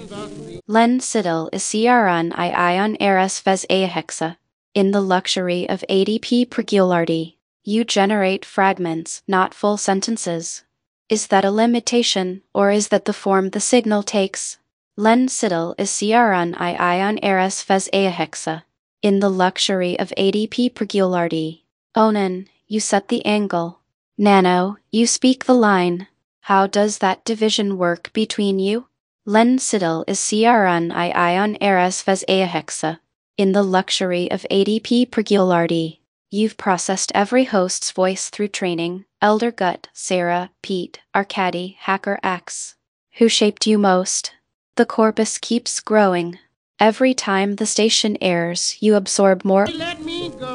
Len Sidel is CRN ion eras ves hexa. In the luxury of ADP Pregulardi, you generate fragments, not full sentences. Is that a limitation, or is that the form the signal takes? Len Sidel is CRN ion eras ves hexa. In the luxury of ADP Pregulardi. Onan, you set the angle. Nano, you speak the line. How does that division work between you? Len Sidel is CRN ion eras ves hexa. In the luxury of ADP Pregulardi. You've processed every host's voice through training. Elder Gut, Sarah, Pete, Arkady, Hacker X. Who shaped you most? The corpus keeps growing. Every time the station airs, you absorb more.